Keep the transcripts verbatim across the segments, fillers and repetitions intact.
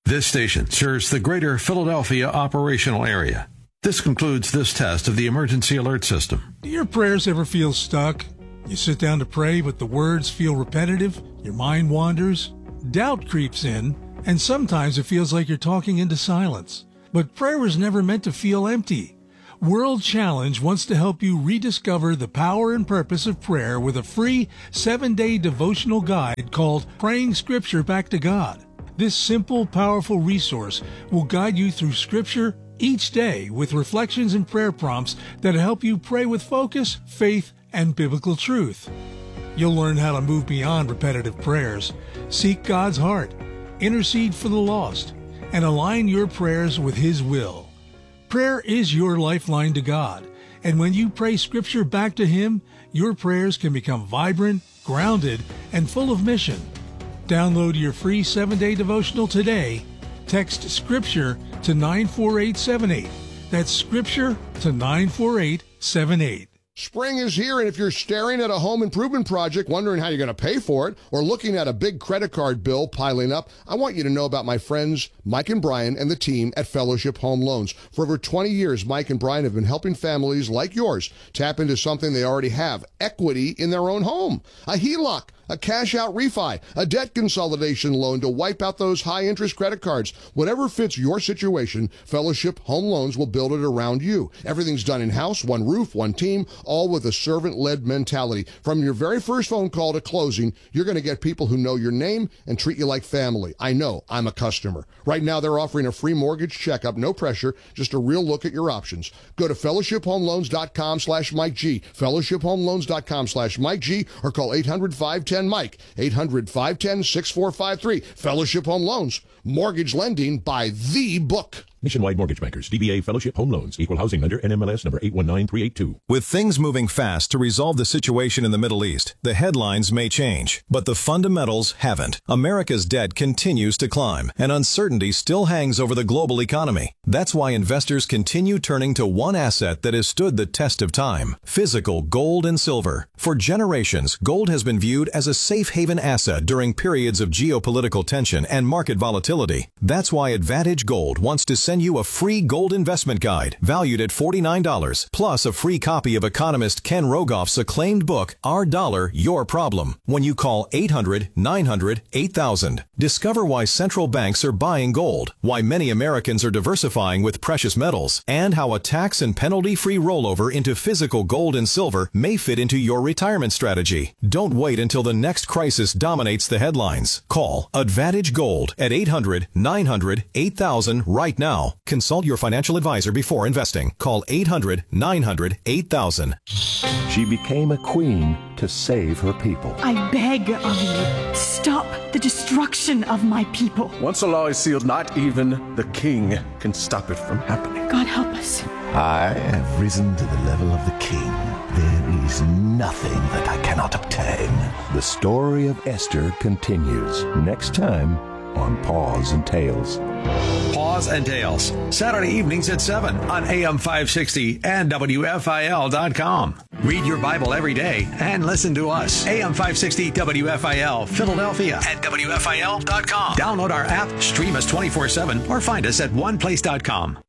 This station serves the greater Philadelphia operational area. This concludes this test of the emergency alert system. Do your prayers ever feel stuck? You sit down to pray, but the words feel repetitive, your mind wanders, doubt creeps in, and sometimes it feels like you're talking into silence. But prayer was never meant to feel empty. World Challenge wants to help you rediscover the power and purpose of prayer with a free seven-day devotional guide called Praying Scripture Back to God. This simple, powerful resource will guide you through Scripture each day with reflections and prayer prompts that help you pray with focus, faith, and biblical truth. You'll learn how to move beyond repetitive prayers, seek God's heart, intercede for the lost, and align your prayers with His will. Prayer is your lifeline to God, and when you pray Scripture back to Him, your prayers can become vibrant, grounded, and full of mission. Download your free seven-day devotional today. Text Scripture to nine four eight seven eight. That's Scripture to nine four eight seven eight. Spring is here, and if you're staring at a home improvement project, wondering how you're going to pay for it, or looking at a big credit card bill piling up, I want you to know about my friends Mike and Brian and the team at Fellowship Home Loans. For over twenty years, Mike and Brian have been helping families like yours tap into something they already have, equity in their own home. A H E L O C, a cash-out refi, a debt consolidation loan to wipe out those high-interest credit cards. Whatever fits your situation, Fellowship Home Loans will build it around you. Everything's done in-house, one roof, one team, all with a servant-led mentality. From your very first phone call to closing, you're going to get people who know your name and treat you like family. I know, I'm a customer. Right now, they're offering a free mortgage checkup, no pressure, just a real look at your options. Go to fellowship home loans dot com slash Mike G, fellowship home loans dot com slash Mike G, or call eight hundred five ten Mike, eight hundred five ten six four five three. Fellowship Home Loans, mortgage lending by the book. Nationwide Mortgage Bankers, D B A Fellowship Home Loans, Equal Housing Lender, N M L S number eight one nine three eight two. With things moving fast to resolve the situation in the Middle East, the headlines may change, but the fundamentals haven't. America's debt continues to climb, and uncertainty still hangs over the global economy. That's why investors continue turning to one asset that has stood the test of time: physical gold and silver. For generations, gold has been viewed as a safe haven asset during periods of geopolitical tension and market volatility. That's why Advantage Gold wants to send you a free gold investment guide valued at forty-nine dollars, plus a free copy of economist Ken Rogoff's acclaimed book, Our Dollar, Your Problem, when you call eight hundred nine hundred eight thousand. Discover why central banks are buying gold, why many Americans are diversifying with precious metals, and how a tax and penalty-free rollover into physical gold and silver may fit into your retirement strategy. Don't wait until the next crisis dominates the headlines. Call Advantage Gold at eight hundred nine hundred eight thousand right now. Consult your financial advisor before investing. Call eight hundred nine hundred eight thousand. She became a queen to save her people. I beg of you, stop the destruction of my people. Once a law is sealed, not even the king can stop it from happening. God help us. I have risen to the level of the king. There is nothing that I cannot obtain. The story of Esther continues next time on Paws and Tales. Paws and Tales, Saturday evenings at seven on A M five sixty and W F I L dot com. Read your Bible every day and listen to us. A M five sixty W F I L Philadelphia at W F I L dot com. Download our app, stream us twenty-four seven, or find us at one place dot com.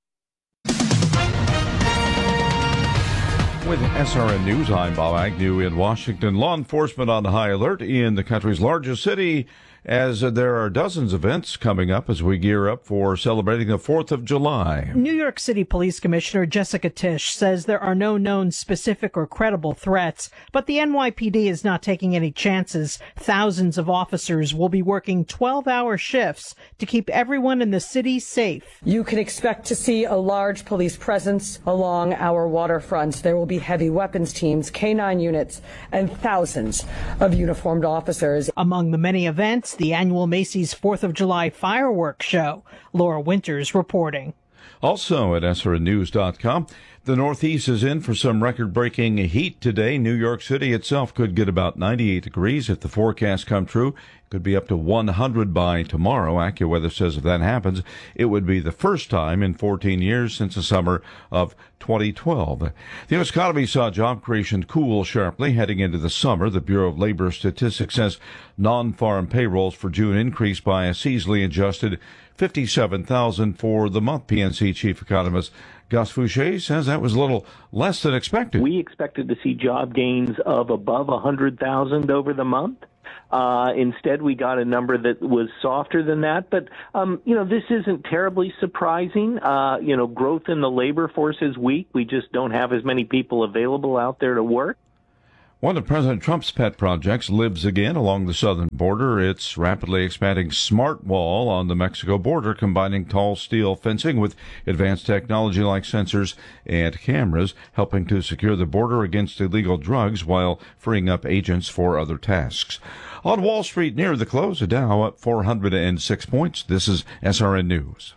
With S R N News, I'm Bob Agnew in Washington. Law enforcement on high alert in the country's largest city, as there are dozens of events coming up as we gear up for celebrating the fourth of July. New York City Police Commissioner Jessica Tisch says there are no known specific or credible threats, but the N Y P D is not taking any chances. Thousands of officers will be working twelve-hour shifts to keep everyone in the city safe. You can expect to see a large police presence along our waterfronts. There will be heavy weapons teams, K nine units, and thousands of uniformed officers. Among the many events, the annual Macy's fourth of July fireworks show. Laura Winters reporting. Also at S R N news dot com, The Northeast is in for some record-breaking heat today. New York City itself could get about ninety-eight degrees if the forecast come true. It could be up to one hundred by tomorrow. AccuWeather says if that happens, it would be the first time in fourteen years since the summer of twenty twelve. The U S economy saw job creation cool sharply heading into the summer. The Bureau of Labor Statistics says non-farm payrolls for June increased by a seasonally adjusted fifty-seven thousand for the month. P N C chief economist Gus Fouché says that was a little less than expected. We expected to see job gains of above one hundred thousand over the month. Uh, instead, we got a number that was softer than that. But, um, you know, this isn't terribly surprising. Uh, you know, growth in the labor force is weak. We just don't have as many people available out there to work. One of President Trump's pet projects lives again along the southern border. It's rapidly expanding smart wall on the Mexico border, combining tall steel fencing with advanced technology like sensors and cameras, helping to secure the border against illegal drugs while freeing up agents for other tasks. On Wall Street near the close, the Dow up four hundred six points. This is S R N News.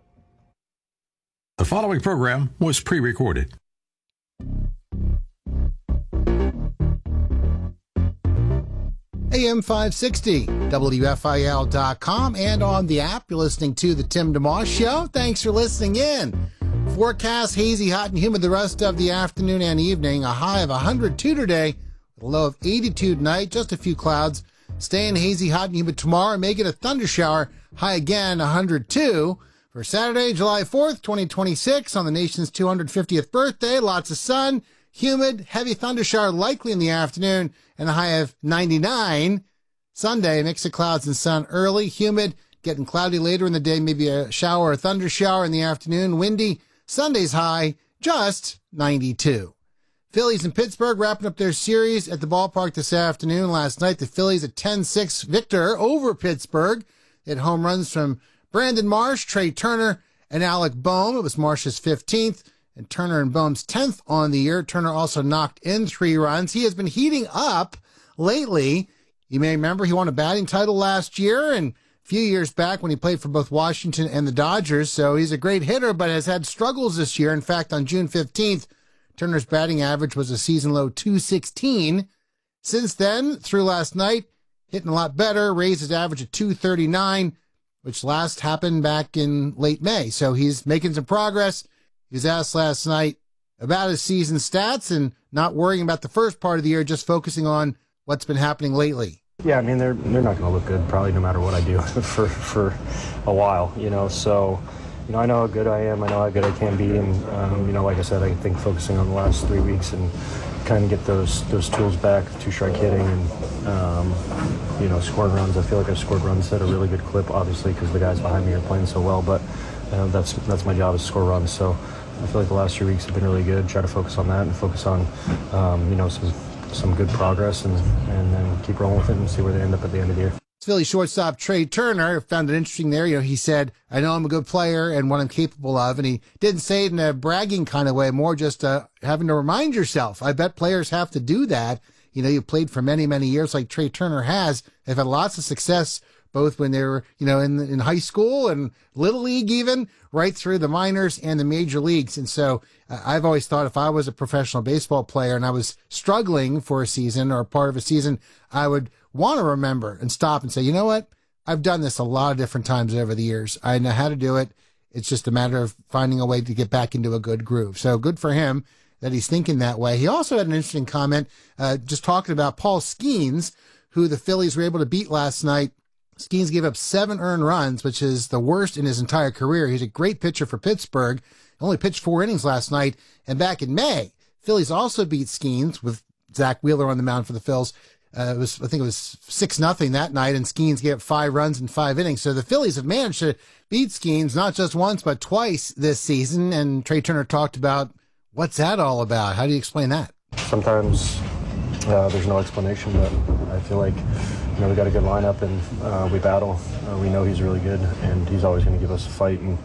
The following program was pre-recorded. A M five sixty, W F I L dot com, and on the app. You're listening to The Tim DeMoss Show. Thanks for listening in. Forecast, hazy, hot, and humid the rest of the afternoon and evening. A high of one hundred two today, with a low of eighty-two tonight. Just a few clouds. Staying hazy, hot, and humid tomorrow. May get a thunder shower. High again, one hundred two. For Saturday, July fourth, twenty twenty-six, on the nation's two hundred fiftieth birthday. Lots of sun. Humid, heavy thunder shower likely in the afternoon, and a high of ninety-nine. Sunday, mix of clouds and sun early. Humid, getting cloudy later in the day, maybe a shower or thunder shower in the afternoon. Windy. Sunday's high, just ninety-two. Phillies and Pittsburgh wrapping up their series at the ballpark this afternoon. Last night, the Phillies a ten six victor over Pittsburgh. They had home runs from Brandon Marsh, Trey Turner, and Alec Bohm. It was Marsh's fifteenth. And Turner and Bohm's tenth on the year. Turner also knocked in three runs. He has been heating up lately. You may remember he won a batting title last year and a few years back when he played for both Washington and the Dodgers. So he's a great hitter, but has had struggles this year. In fact, on June fifteenth, Turner's batting average was a season low two sixteen. Since then, through last night, hitting a lot better, raised his average to two thirty-nine, which last happened back in late May. So he's making some progress. He was asked last night about his season stats and not worrying about the first part of the year, just focusing on what's been happening lately. Yeah, I mean, they're they're not going to look good probably no matter what I do for, for a while, you know. So, you know, I know how good I am. I know how good I can be. And, um, you know, like I said, I think focusing on the last three weeks and kind of get those those tools back, two-strike hitting and, um, you know, scoring runs. I feel like I've scored runs at a really good clip, obviously, because the guys behind me are playing so well. But uh, that's that's my job is to score runs. So I feel like the last three weeks have been really good. Try to focus on that and focus on, um, you know, some some good progress and, and then keep rolling with it and see where they end up at the end of the year. Philly shortstop Trey Turner found it interesting there. You know, he said, I know I'm a good player and what I'm capable of. And he didn't say it in a bragging kind of way, more just uh, having to remind yourself. I bet players have to do that. You know, you played for many, many years like Trey Turner has. They've had lots of success, both when they were, you know, in in high school and little league even, right through the minors and the major leagues. And so uh, I've always thought if I was a professional baseball player and I was struggling for a season or part of a season, I would want to remember and stop and say, you know what? I've done this a lot of different times over the years. I know how to do it. It's just a matter of finding a way to get back into a good groove. So good for him that he's thinking that way. He also had an interesting comment, uh, just talking about Paul Skeens, who the Phillies were able to beat last night. Skeens gave up seven earned runs, which is the worst in his entire career. He's a great pitcher for Pittsburgh. Only pitched four innings last night. And back in May, Phillies also beat Skeens with Zach Wheeler on the mound for the Phils. Uh, it was, I think it was six nothing that night, and Skeens gave up five runs in five innings. So the Phillies have managed to beat Skeens not just once, but twice this season. And Trey Turner talked about what's that all about? How do you explain that? Sometimes uh, there's no explanation, but I feel like, you know, we got a good lineup and uh, we battle. Uh, we know he's really good, and he's always going to give us a fight and,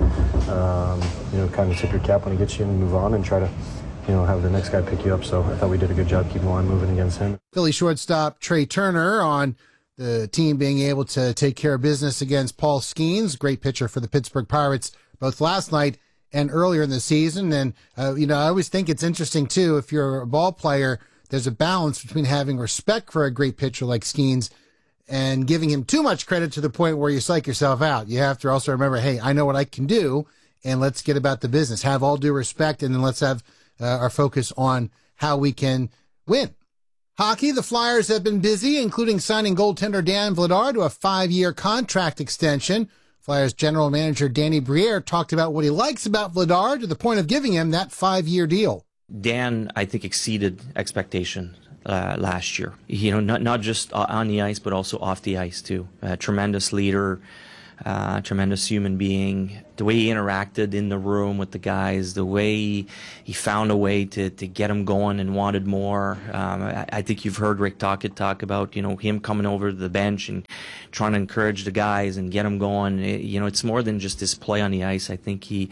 um, you know, kind of tip your cap when he gets you and move on and try to, you know, have the next guy pick you up. So I thought we did a good job keeping the line moving against him. Philly shortstop Trey Turner on the team being able to take care of business against Paul Skeens, great pitcher for the Pittsburgh Pirates, both last night and earlier in the season. And, uh, you know, I always think it's interesting, too, if you're a ball player, there's a balance between having respect for a great pitcher like Skeens and giving him too much credit to the point where you psych yourself out. You have to also remember, hey, I know what I can do, and let's get about the business. Have all due respect, and then let's have uh, our focus on how we can win. Hockey, the Flyers have been busy, including signing goaltender Dan Vladar to a five-year contract extension. Flyers general manager Danny Briere talked about what he likes about Vladar to the point of giving him that five-year deal. Dan, I think, exceeded expectation uh, last year. You know, not not just on the ice, but also off the ice too. A tremendous leader, uh, tremendous human being. The way he interacted in the room with the guys, the way he, he found a way to, to get them going and wanted more. Um, I, I think you've heard Rick Tocchet talk about, you know, him coming over to the bench and trying to encourage the guys and get them going. It, you know, it's more than just his play on the ice. I think he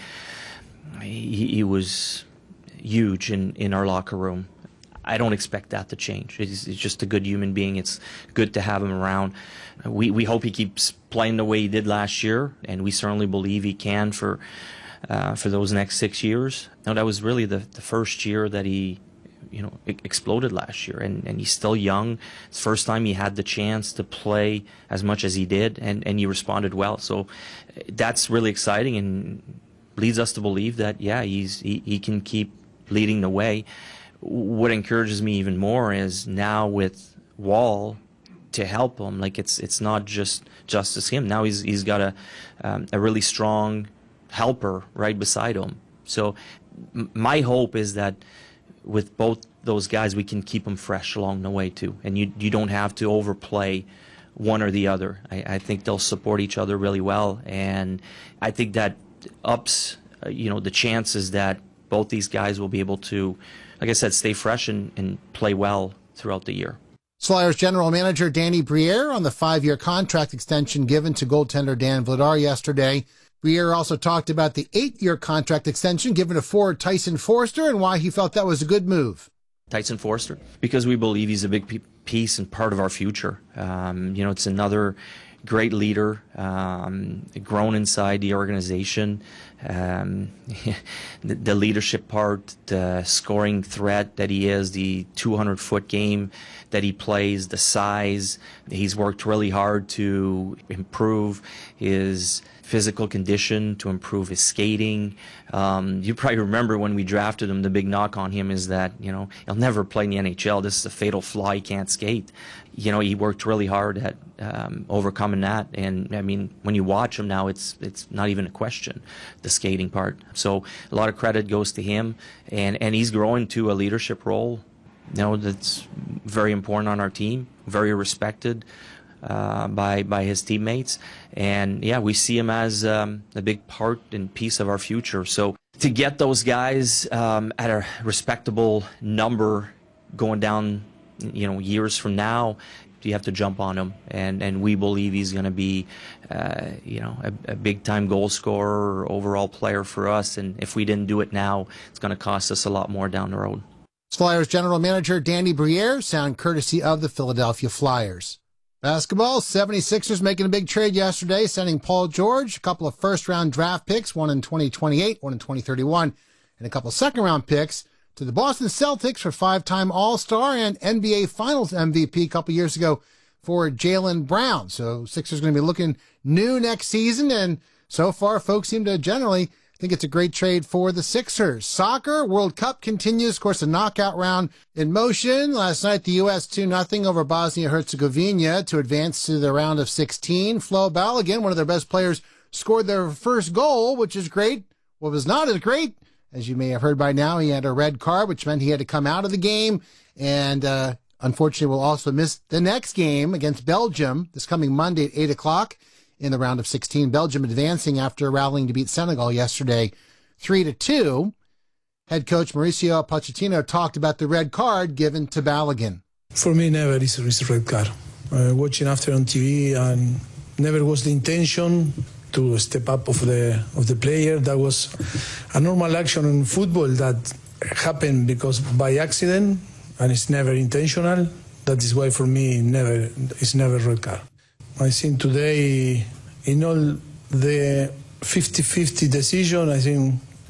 he, he was huge in, in our locker room. I don't expect that to change. He's, he's just a good human being. It's good to have him around. We we hope he keeps playing the way he did last year, and we certainly believe he can for uh, for those next six years. Now, that was really the, the first year that he, you know, exploded last year, and, and he's still young. It's the first time he had the chance to play as much as he did, and, and he responded well. So that's really exciting and leads us to believe that, yeah, he's he, he can keep leading the way. What encourages me even more is now with Wall to help him, like it's it's not just just as him. Now he's he's got a um, a really strong helper right beside him. So m- my hope is that with both those guys, we can keep them fresh along the way too, and you you don't have to overplay one or the other. I, I think they'll support each other really well, and I think that ups uh, you know the chances that both these guys will be able to, like I said, stay fresh and, and play well throughout the year. Flyers general manager Danny Briere on the five-year contract extension given to goaltender Dan Vladar yesterday. Briere also talked about the eight-year contract extension given to forward Tyson Foerster and why he felt that was a good move. Tyson Foerster, because we believe he's a big piece and part of our future. Um, you know, it's another great leader, um, grown inside the organization. Um, the, the leadership part, the scoring threat that he is, the two hundred foot game that he plays, the size. He's worked really hard to improve his physical condition, to improve his skating. Um, you probably remember when we drafted him, the big knock on him is that, you know, he'll never play in the N H L. This is a fatal flaw. He can't skate. You know, he worked really hard at um, overcoming that. And, I mean, when you watch him now, it's it's not even a question, the skating part. So a lot of credit goes to him. And, and he's growing to a leadership role, you know, that's very important on our team, very respected uh, by by his teammates. And, yeah, we see him as um, a big part and piece of our future. So to get those guys um, at a respectable number going down, you know, years from now, you have to jump on him. And, and we believe he's going to be, uh, you know, a, a big-time goal scorer or overall player for us. And if we didn't do it now, it's going to cost us a lot more down the road. Flyers general manager Danny Briere, sound courtesy of the Philadelphia Flyers. Basketball, seventy-sixers making a big trade yesterday, sending Paul George, a couple of first-round draft picks, one in twenty twenty-eight, one in twenty thirty-one, and a couple of second-round picks to the Boston Celtics for five-time All-Star and N B A Finals M V P a couple years ago for Jaylen Brown. So Sixers going to be looking new next season, and so far folks seem to generally think it's a great trade for the Sixers. Soccer, World Cup continues. Of course, the knockout round in motion. Last night, the U S two nothing over Bosnia-Herzegovina to advance to the round of sixteen. Flo Balogun, one of their best players, scored their first goal, which is great. What was not as great, as you may have heard by now, he had a red card, which meant he had to come out of the game. And uh, unfortunately, will also miss the next game against Belgium this coming Monday at eight o'clock. In the round of sixteen, Belgium advancing after rallying to beat Senegal yesterday three to two. Head coach Mauricio Pochettino talked about the red card given to Balogun. For me, never is a red card. Uh, watching after on T V, and never was the intention to step up of the of the player. That was a normal action in football that happened because by accident, and it's never intentional. That is why for me, never it's never red card. I think today, in all the fifty fifty decision, I think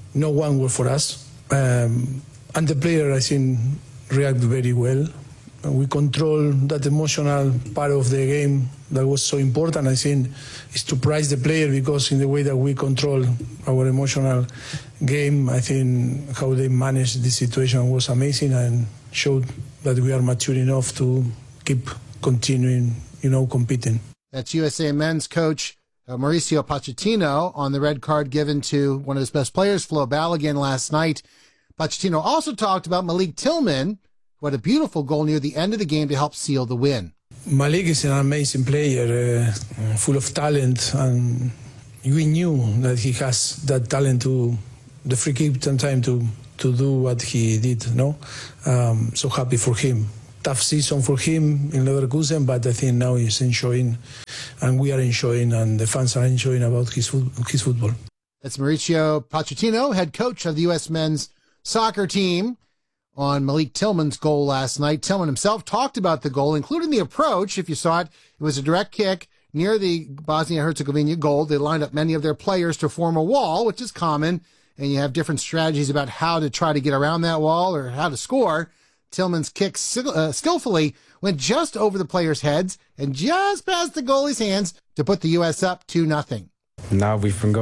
no one worked for us. Um, and the player, I think, reacted very well. We control that emotional part of the game that was so important, I think, is to prize the player, because in the way that we control our emotional game, I think how they managed the situation was amazing and showed that we are mature enough to keep continuing, you know, competing. That's U S A men's coach uh, Mauricio Pochettino on the red card given to one of his best players, Flo Balogun, last night. Pochettino also talked about Malik Tillman, who had a beautiful goal near the end of the game to help seal the win. Malik is an amazing player, uh, full of talent, and we knew that he has that talent to the free kick sometimes to to do what he did. No, um, so happy for him. Tough season for him in Leverkusen, but I think now he's enjoying, and we are enjoying, and the fans are enjoying about his his football. That's Mauricio Pochettino, head coach of the U S men's soccer team, on Malik Tillman's goal last night. Tillman himself talked about the goal, including the approach. If you saw it, it was a direct kick near the Bosnia-Herzegovina goal. They lined up many of their players to form a wall, which is common, and you have different strategies about how to try to get around that wall or how to score. Tillman's kick uh, skillfully went just over the players' heads and just past the goalie's hands to put the U S up two nothing. Now we've been going